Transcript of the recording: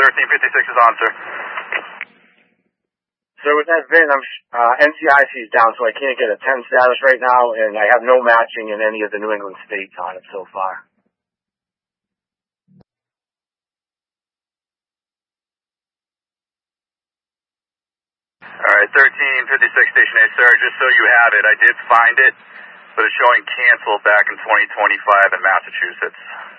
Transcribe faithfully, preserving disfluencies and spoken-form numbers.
thirteen fifty-six is on, sir. So with that V I N, I'm, uh, N C I C is down, so I can't get a ten status right now, and I have no matching in any of the New England states on it so far. All right, thirteen fifty-six Station eight, sir. Just so you have it, I did find it, but it's showing canceled back in twenty twenty-five in Massachusetts.